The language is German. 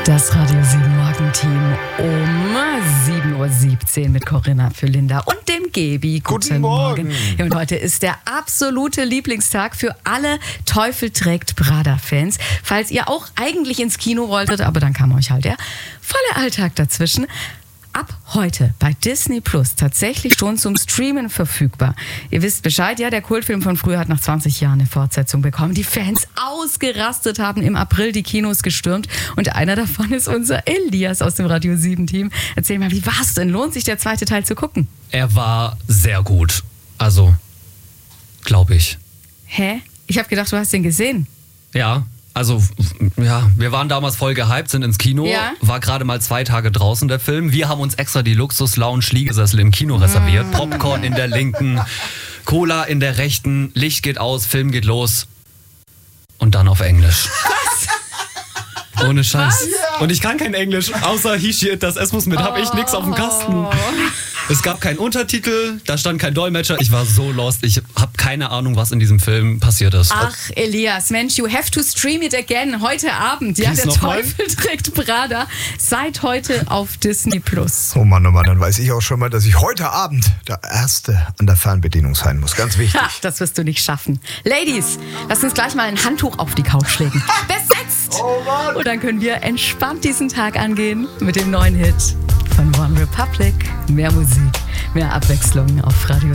Das Radio 7 Morgenteam um 7.17 Uhr mit Corinna Fürlinder und dem Gebi. Guten Morgen. Ja, und heute ist der absolute Lieblingstag für alle Teufel trägt Prada-Fans. Falls ihr auch eigentlich ins Kino wolltet, aber dann kam euch halt der volle Alltag dazwischen. Ab heute bei Disney Plus tatsächlich schon zum Streamen verfügbar. Ihr wisst Bescheid, ja, der Kultfilm von früher hat nach 20 Jahren eine Fortsetzung bekommen. Die Fans ausgerastet, haben im April die Kinos gestürmt und einer davon ist unser Elias aus dem Radio 7 Team. Erzähl mal, wie war's denn? Lohnt sich der zweite Teil zu gucken? Er war sehr gut. Also, glaube ich. Hä? Ich habe gedacht, du hast den gesehen. Ja. Also, ja, wir waren damals voll gehypt, sind ins Kino, war gerade mal 2 Tage draußen der Film. Wir haben uns extra die Luxus-Lounge-Liegesessel im Kino reserviert. Popcorn in der linken, Cola in der rechten, Licht geht aus, Film geht los. Und dann auf Englisch. Was? Ohne Scheiß. Was? Und ich kann kein Englisch, außer he, she, it, das S muss mit, hab ich nix auf dem Kasten. Es gab keinen Untertitel, da stand kein Dolmetscher. Ich war so lost, ich habe keine Ahnung, was in diesem Film passiert ist. Ach, Elias, Mensch, you have to stream it again. Heute Abend, ja, der Teufel trägt Prada. Seit heute auf Disney Plus. Oh Mann, dann weiß ich auch schon mal, dass ich heute Abend der Erste an der Fernbedienung sein muss. Ganz wichtig. Ha, das wirst du nicht schaffen. Ladies, lass uns gleich mal ein Handtuch auf die Couch legen. Besetzt! Oh Mann! Und dann können wir entspannt diesen Tag angehen mit dem neuen Hit von One Republic. Mehr Musik, mehr Abwechslung auf Radio